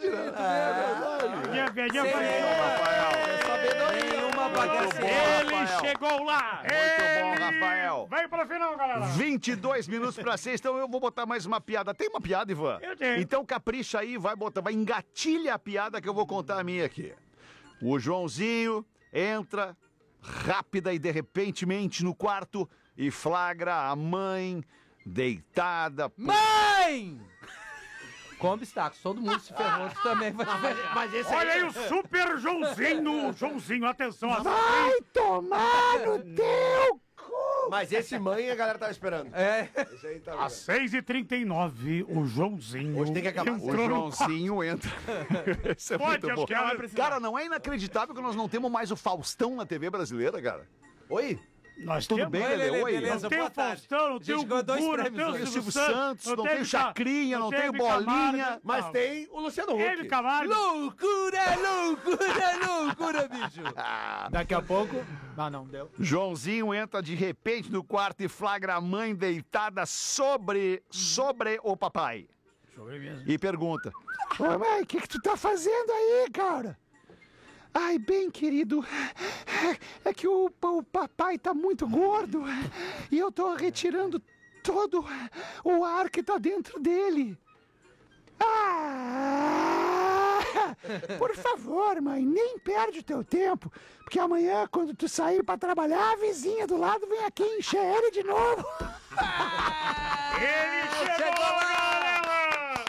né? Nenhuma bagaceira. Ele chegou lá. Muito bom, Rafael. Vai pra final, galera. 22 minutos pra 6, então eu vou botar mais uma piada. Tem uma piada, Ivan? Eu tenho. Então capricha aí, vai engatilha a piada que eu vou contar a minha aqui. O Joãozinho entra rápida e de repentemente no quarto e flagra a mãe deitada. Mãe! Com obstáculos, todo mundo se ferrou, tu também vai se ferrar. Mas esse Olha aí o super Joãozinho. Joãozinho, atenção. Vai tomar no teu cu! Mas esse mãe a galera tava esperando. É. Esse aí tá Às 6h39, o Joãozinho. Hoje tem que acabar. O entrou no Joãozinho entra. Esse é Pode, muito bom. acho que ela vai precisar. Cara, não é inacreditável que nós não temos mais o Faustão na TV brasileira, cara? Oi? Nós Tudo temos. bem, Oi, Lelê? Lelê, Oi. beleza? Não tem Boa o tarde. Faustão, não A tem gente o ganhou dois Gugu, não prêmios tem o hoje. Silvio Silvio Santos, não tem o Ca- Chacrinha, não tem o teve Bolinha. Camargo, Mas não. tem o Luciano Huck. Ele, Camargo. Loucura, bicho. Daqui a pouco... Ah, não, deu. Joãozinho entra de repente no quarto e flagra a mãe deitada sobre o papai. E pergunta: Ô, mãe, o que tu tá fazendo aí, cara? Ai, bem, querido, é que o papai tá muito gordo e eu tô retirando todo o ar que tá dentro dele. Ah! Por favor, mãe, nem perde o teu tempo, porque amanhã, quando tu sair pra trabalhar, a vizinha do lado vem aqui encher ele de novo. Ele chegou, galera!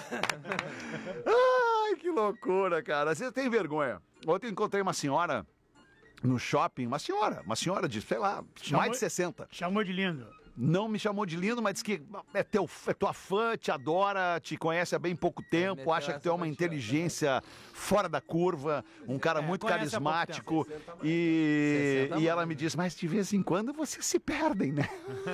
ai, que loucura, cara. Você tem vergonha. Ontem encontrei uma senhora no shopping, uma senhora de, sei lá, mais de 60. Chamou de lindo. Não me chamou de lindo, mas diz que é tua fã, te adora, te conhece há bem pouco tempo, meteu acha que essa tu é uma pra ti, ó. inteligência fora da curva, um cara muito conhece há pouco carismático. E 60 ela me diz, mas de vez em quando vocês se perdem, né?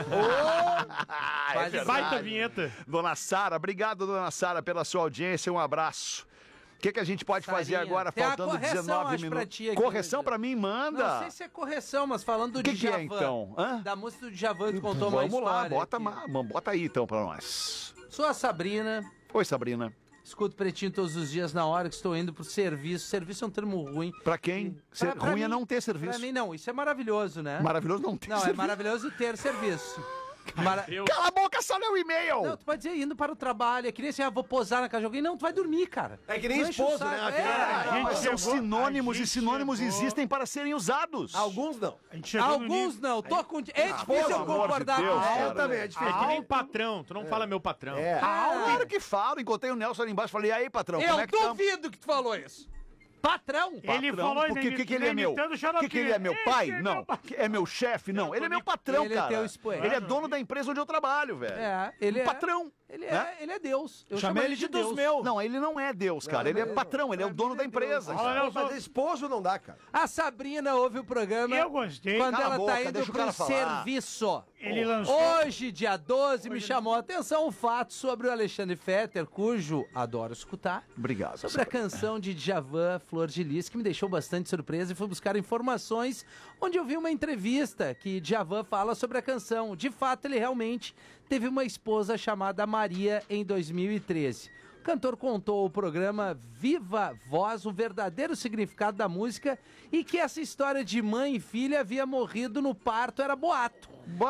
Faz verdade. Baita vinheta. Dona Sara, obrigado, dona Sara, pela sua audiência, um abraço. O que a gente pode fazer Sarinha, agora, tem a faltando correção, 19 acho, pra minutos? ti aqui, Correção Luiz. pra mim, manda. Não sei se é correção, mas falando do Que Djavan. é, então? Hã? Da música do Djavan que contou uma Vamos lá, história. bota, aqui. bota aí então pra nós. Sou a Sabrina, Oi, Sabrina. escuto Pretinho todos os dias na hora que estou indo pro serviço. Serviço é um termo ruim. Pra quem? Pra Ruim é mim- não ter serviço. Pra mim não, isso é maravilhoso, né? Maravilhoso não ter Não, é serviço. maravilhoso ter serviço. Cala a boca, só lê o e-mail! Não, tu pode dizer indo para o trabalho, é que nem assim, vou posar na casa de alguém. Não, tu vai dormir, cara. É que nem Não enche o esposa, saco. né? É. Mas são chegou- sinônimos a e gente sinônimos chegou- existem para serem usados. Alguns não. A gente chegou no Alguns nível- não, tô com... É difícil pelo eu amor de concordar Deus, com cara. isso. Eu também, é difícil. É que nem patrão, tu não fala meu patrão. É. Claro que falo. Encontrei o Nelson ali embaixo, falei, e aí, patrão, como é Eu que estamos? duvido que tu falou isso. Patrão? Ele falou Porque o que ele é meu? imitando o O Xarope. que ele é meu pai? Esse é Não. meu pai. É meu chefe? Não. Ele é meu patrão, Ele é cara. teu expoente. Ele é dono da empresa onde eu trabalho, velho. É, ele é... Patrão. Ele né? é Deus. Eu Chamei chamo ele de Deus Deus. meu. Não, ele não é Deus, cara. Ele é patrão, ele é o dono da empresa. Olha, cara. eu sou- Mas esposo não dá, cara. A Sabrina ouve o programa Eu gostei. quando Cala a ela boca, tá indo deixa o pro cara falar. serviço. Ele lançou. Hoje, dia 12, me chamou a atenção um fato sobre o Alexandre Fetter, cujo adoro escutar. Obrigado. Sobre a canção de Djavan, Flor de Lis, que me deixou bastante surpresa e fui buscar informações onde eu vi uma entrevista que Djavan fala sobre a canção. De fato, ele realmente teve uma esposa chamada Maria em 2013. O cantor contou ao programa Viva Voz o verdadeiro significado da música e que essa história de mãe e filha havia morrido no parto era boato.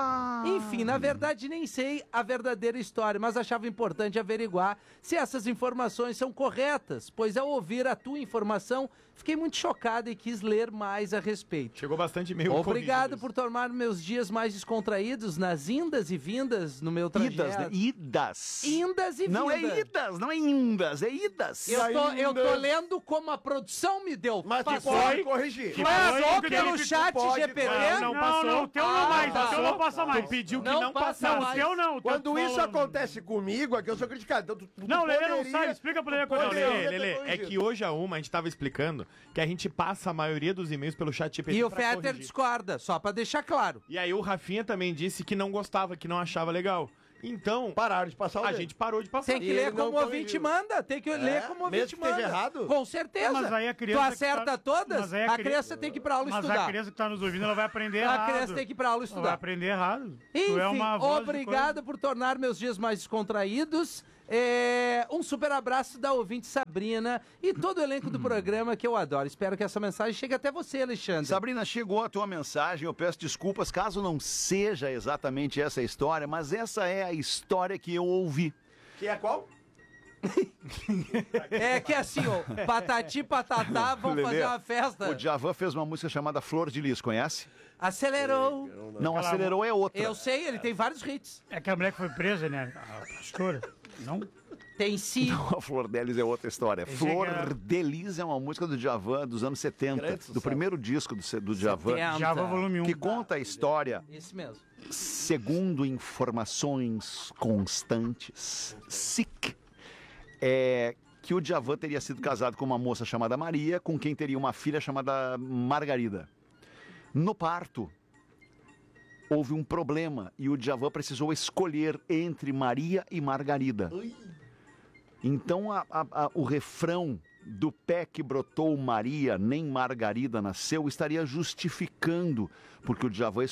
Enfim, na verdade nem sei a verdadeira história, mas achava importante averiguar se essas informações são corretas, pois ao ouvir a tua informação, fiquei muito chocado e quis ler mais a respeito. Chegou bastante e-mail. Obrigado por tornar meus dias mais descontraídos nas indas e vindas no meu trajeto. Idas, né? Idas. Indas e Não é vindas. idas, não é indas, é idas. Eu tô lendo como a produção me deu. Mas tu Passou. pode corrigir. Passou que pelo ele chat pode- GPT? Não, não, o teu não mais, o teu não passa mais. Tu pediu que Não não passa passasse. Não, o mais. teu não. o teu Quando tu isso falou. acontece comigo, aqui eu sou criticado. Então, tu Não, Lelê não poderia- sai, explica pro Lelê quando Não, eu Poderia leio. ter Lelê, é corrigido. que hoje a gente tava explicando que a gente passa a maioria dos e-mails pelo chat GPT E o pra Fetter corrigir. discorda, só pra deixar claro. E aí o Rafinha também disse que não gostava, que não achava legal. Então, Pararam de passar o a dedo. gente parou de passar. Tem que E ler ele não como o ouvinte corrigiu. manda. Tem que ler como o mesmo ouvinte que esteja manda. errado? Com certeza. Mas aí a criança Tu que acerta tá- todas, mas aí a criança tem que ir pra aula Mas estudar. a criança que tá nos ouvindo, ela vai aprender A errado. criança tem que ir pra aula Ela vai estudar. aprender errado. Enfim, Tu é uma voz de obrigado por tornar meus dias mais descontraídos. Um super abraço da ouvinte Sabrina e todo o elenco do programa que eu adoro. Espero que essa mensagem chegue até você, Alexandre. Sabrina, chegou a tua mensagem, eu peço desculpas caso não seja exatamente essa história, mas essa é a história que eu ouvi. Que é qual? É que assim, ó, Patati e Patatá vão Lelê, fazer uma festa. O Djavan fez uma música chamada Flor de Lis, conhece? Acelerou. Não, Acelerou é outra. Eu sei, ele tem vários hits. É que a mulher que foi presa, né? A pastora. Não? Tem sim. A Flor de Lis é outra história. Pensei Flor que era- de Lis é uma música do Djavan dos anos 70, do primeiro disco do Djavan, Djavan volume 1. que conta a história, Isso mesmo. segundo informações constantes, que o Djavan teria sido casado com uma moça chamada Maria, com quem teria uma filha chamada Margarida. No parto, houve um problema e o Djavan precisou escolher entre Maria e Margarida. Então o refrão do pé que brotou Maria, nem Margarida nasceu, estaria justificando, porque o Djavan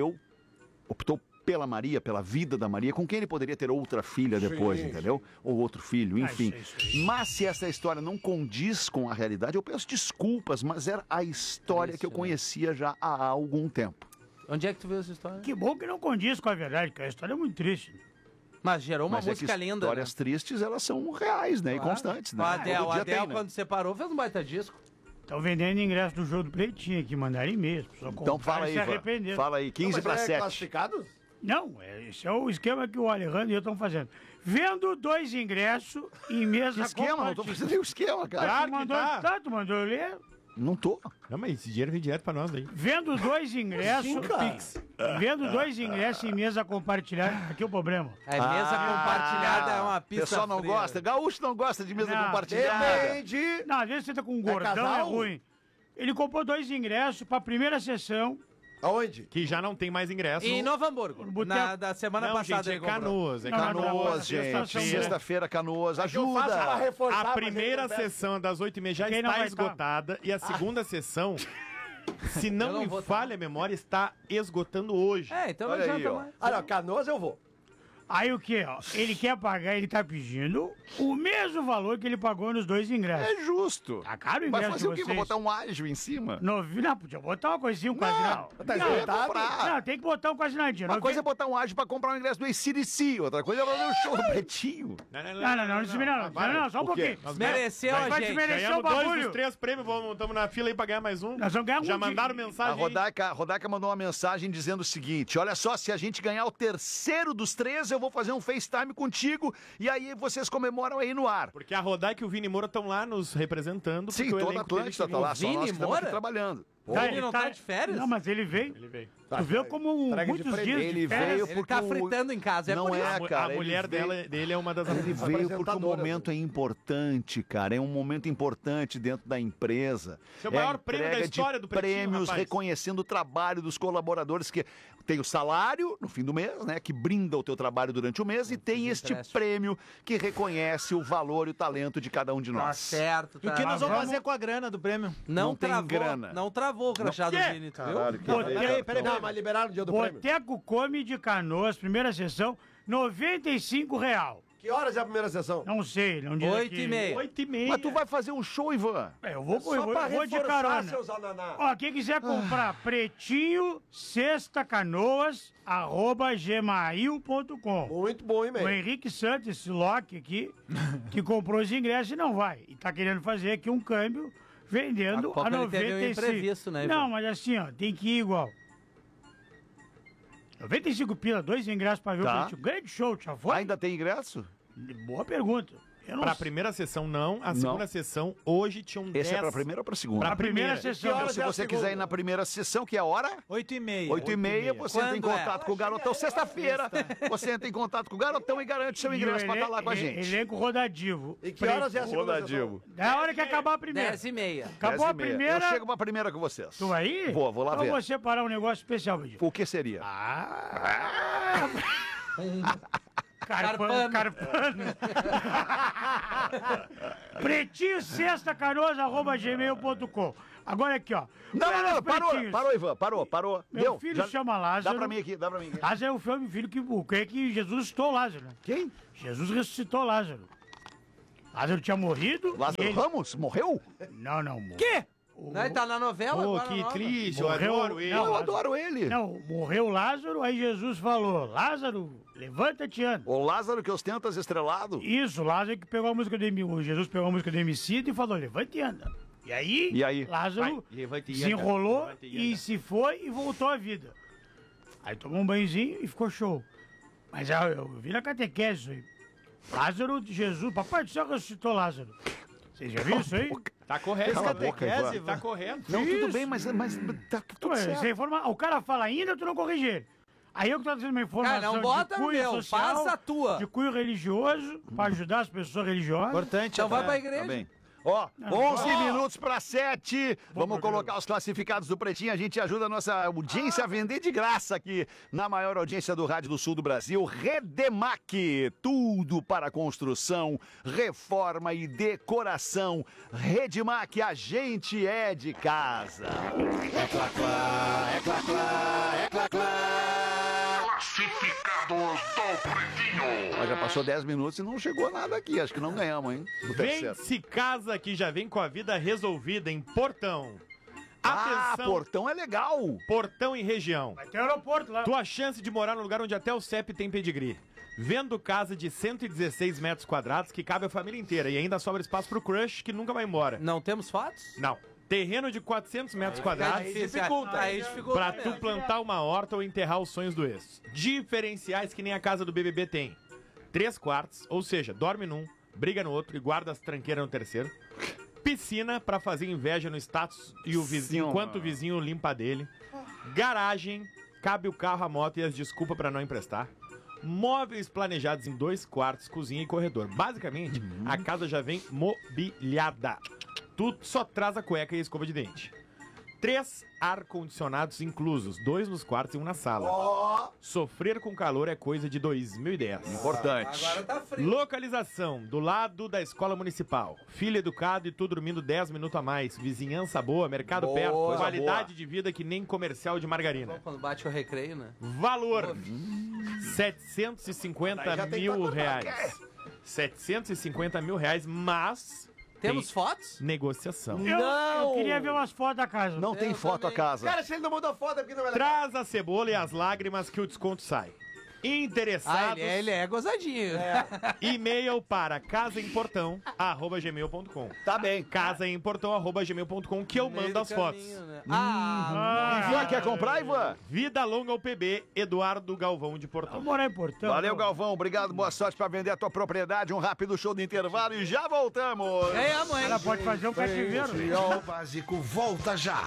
optou pela Maria, pela vida da Maria, com quem ele poderia ter outra filha depois, entendeu? Ou outro filho, enfim. isso. Mas se essa história não condiz com a realidade, eu peço desculpas, mas era a história que eu conhecia já há algum tempo. Onde é que tu viu essa história? Que bom que não condiz com a verdade, que a história é muito triste. Mas gerou uma Mas é música que linda. histórias tristes, elas são reais, né? Claro. E constantes, né? O Adele, Todo dia tem, né? quando separou, fez um baita disco. Estão vendendo ingresso do jogo do Pretinho aqui, mandaram e-mail. as pessoas Então compraram fala e aí, se Ivan. arrependeram. Fala aí, 15 para 7. Classificados? Não, esse é o esquema que o Alejandro e eu estamos fazendo. Vendo 2 ingressos em mesa Que esquema? Não tô compartilhada. fazendo nenhum esquema, cara. Ah, Claro tu que mandou, tá. tu mandou eu ler. Não tô. Não, mas esse dinheiro vem direto pra nós aí. Vendo 2 ingressos. Sim, cara. Pix. Vendo 2 ingressos em mesa compartilhada. Aqui é o problema. A mesa compartilhada é uma O pista pessoal não fria. gosta. Gaúcho não gosta de mesa Não, compartilhada. Depende. Não, às vezes você tá com um gordão, é casal? ruim. Ele comprou 2 ingressos pra primeira sessão. Aonde? Que já não tem mais ingresso. Em Novo Hamburgo. Boteco. Da semana Não, passada gente, é ele comprou. Canoas. É Não, não, Canoas. Canoas, gente. Sexta-feira. Sexta-feira, Canoas. Eu faço pra Ajuda. reforçar. A mas primeira ele não sessão das 8h30 já Quem não está vai estar? esgotada e a segunda sessão, se Eu não não me vou falha a memória, está esgotando hoje. Então Olha não aí, adianta ó. mais. Ah, não, Canoas eu vou. Aí o que, ó? Ele quer pagar, ele tá pedindo o mesmo valor que ele pagou nos 2 ingressos. É justo. Tá caro o Vai ingresso fazer de o quê? vocês. Vou botar um ágio em cima? Não, podia botar uma coisinha, um quadrinho. Tá Não, esgotado? não, tem que botar um quadrinho. Uma coisa é botar um ágio pra comprar um ingresso do ACDC, outra coisa é pra ver o show do Pretinho. Não, só um O quê? pouquinho. Mereceu a Vai gente. desmerecer o Ganhamos 2 bagulho. dos 3 prêmios, estamos na fila aí pra ganhar mais um. Nós vamos ganhar um Já de- mandaram A mensagem aí. Rodaica mandou uma mensagem dizendo o seguinte: olha só, se a gente ganhar o terceiro dos 3, eu vou fazer um FaceTime contigo e aí vocês comemoram aí no ar. Porque a Rodaica e o Vini Moura estão lá nos representando. Sim, porque o toda a elenco teve Atlântida que tá vir. lá, só Vini nós que estamos Moura? aqui trabalhando. Ele não tá de férias? Não, mas ele veio. Ele veio. Tu viu como Entrega de muitos prêmio. dias Ele de férias. veio Ele porque tá o- fritando em casa, é Não por isso. é, cara. A mulher ele veio- dele é uma das Ele veio porque o apresentadora, momento é importante, cara. É um momento importante dentro da empresa. Esse é o a maior prêmio da entrega de história do Pretinho, prêmios rapaz. reconhecendo o trabalho dos colaboradores que tem o salário no fim do mês, né? Que brinda o teu trabalho durante o mês e tem este empréstimo. prêmio que reconhece o valor e o talento de cada um de Tá nós. certo, tá. O que nós vamos vamos- fazer com a grana do prêmio? Não, Não tem travou, grana. Não travou o crachá do quê? Vini, tu viu? Caralho, que Peraí, Não, mas liberaram o dia do prêmio. Boteco Come de Canoas, primeira sessão, R$95. Que horas é a primeira sessão? Não sei, não diz 8h30. 8h30. Mas tu vai fazer um show, Ivan? Eu vou, Só eu vou, pra eu vou de reforçar, carona. seus ananá. Ó, quem quiser comprar Pretinho, Sexta Canoas, @gmail.com. Muito bom O e-mail. Henrique Santos, esse Loki aqui, que comprou os ingressos e não vai. E tá querendo fazer aqui um câmbio vendendo A Copa a ele teve um 95. imprevisto, né, Ivan? Não, mas assim, ó, tem que ir igual. 95 pila, 2 ingressos pra ver Tá. o Pretinho. Grande show, já foi? Ainda tem ingresso? Boa pergunta. Eu não Pra sei. primeira sessão, não. A segunda sessão, hoje tinham 10. Esse é pra primeira ou pra segunda? Pra primeira primeira. sessão. Que horas Se é a você quiser segunda? ir na primeira sessão, que é a hora? 8h30. 8h30, você entra em Quando é? contato com o Garotão. Sexta-feira, você entra em contato com o Garotão e garante seu E o ingresso pra estar lá com a gente. Elenco rodativo. E que horas é a segunda sessão? É a hora que acabar a primeira. 10h30. Acabou a 10h30. primeira. Eu chego pra primeira com vocês. Tu vai ir? Vou lá então ver. vou separar um negócio especial, Vidio. O que seria? Carpano. Pretinho Sexta Canoas, @gmail.com. Agora aqui, ó. Não, Pretinhos. parou, Ivan, parou. Meu Deu, filho já- chama Lázaro. Dá pra mim aqui. Lázaro é o filho que Jesus ressuscitou Lázaro, né? Quem? Jesus ressuscitou Lázaro. Lázaro tinha morrido. e Lázaro ele... Ramos? Morreu? Não, morreu. Quê? Não, ele tá na novela Pô, agora, que nova. triste, eu Morreu- adoro ele. Não, Eu adoro ele. Não, morreu Lázaro, aí Jesus falou, Lázaro, levanta-te e anda. O Lázaro que ostenta as estrelado. Isso, Lázaro que pegou a música do Jesus pegou a música do Emicida e falou, levanta e anda. E aí? Lázaro Vai, levanta e se anda, enrolou levanta e e anda. se foi e voltou à vida. Aí tomou um banhozinho e ficou show. Mas eu vi na catequese isso aí. Lázaro, Jesus, Papai do Céu ressuscitou Lázaro. Vocês já viram isso aí? Tá correto, Cala a boca, catequese, Ivan. tá correto. Não, tudo Isso. bem, mas tá tudo Ué, certo. você informa... O cara fala ainda, tu não corrige ele. Aí eu que tô trazendo uma informação Cara, não bota de no cunho meu, social, passa a tua. de cunho religioso, pra ajudar as pessoas religiosas. Importante. Então vai pra Tá igreja. bem. Ó, 11 minutos para 7. Vamos colocar os classificados do Pretinho. A gente ajuda a nossa audiência a vender de graça aqui na maior audiência do Rádio do Sul do Brasil. Redemac, tudo para construção, reforma e decoração. Redemac, a gente é de casa. Classificados do Pretinho. Mas já passou 10 minutos e não chegou nada aqui. Acho que não ganhamos, hein? No Vem terceiro. se casa que já vem com a vida resolvida em Portão. Atenção, Portão é legal. Portão e região. Vai ter aeroporto lá. Tua chance de morar no lugar onde até o CEP tem pedigree. Vendo casa de 116 metros quadrados que cabe a família inteira e ainda sobra espaço pro crush que nunca vai embora. Não temos fotos? Não. Terreno de 400 metros quadrados Aí dificulta. Aí dificulta pra mesmo. tu plantar uma horta ou enterrar os sonhos do ex. Diferenciais que nem a casa do BBB tem. 3 quartos, ou seja, dorme num, briga no outro e guarda as tranqueiras no terceiro. Piscina pra fazer inveja no status e o vizinho, enquanto o vizinho limpa a dele. Garagem, cabe o carro, a moto e as desculpas pra não emprestar. Móveis planejados em 2 quartos, cozinha e corredor. Basicamente, a casa já vem mobiliada. Tu só traz a cueca e a escova de dente. 3 ar-condicionados inclusos, 2 nos quartos e 1 na sala. Sofrer com calor é coisa de 2010. Importante. Agora tá frio. Localização, do lado da escola municipal. Filho educado e tu dormindo 10 minutos a mais. Vizinhança boa, mercado Boa, perto. coisa Qualidade de vida que nem comercial de margarina. Quando bate o recreio, né? Valor, 750 mil reais. 750 mil reais, mas Temos tem fotos? negociação. Eu queria ver umas fotos da casa. Não tem foto a casa. Cara, se ele não mandou foto, é porque não é legal. Traz a cebola e as lágrimas que o desconto sai. Interessados, Ele é gozadinho. e-mail para casaemportão@gmail.com. Tá bem. Casaemportão@gmail.com que eu mando as fotos. Né? Ivan, quer comprar, Ivan? Vida longa ao PB, Eduardo Galvão de Portão. Vamos morar em Portão. Valeu, Galvão. Obrigado, boa sorte pra vender a tua propriedade. Um rápido show de intervalo e já voltamos. Ganhamos, hein? Ela pode fazer um cativeiro. Trial Básico volta já.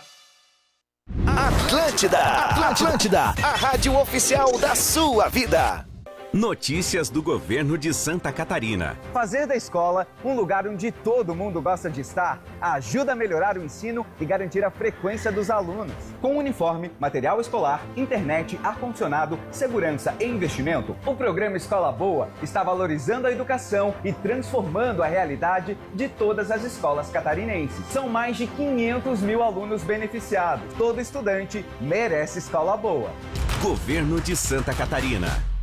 Atlântida, a rádio oficial da sua vida. Notícias do governo de Santa Catarina. Fazer da escola um lugar onde todo mundo gosta de estar ajuda a melhorar o ensino e garantir a frequência dos alunos. Com uniforme, material escolar, internet, ar-condicionado, segurança e investimento, o programa Escola Boa está valorizando a educação e transformando a realidade de todas as escolas catarinenses. São mais de 500 mil alunos beneficiados. Todo estudante merece escola boa. Governo de Santa Catarina.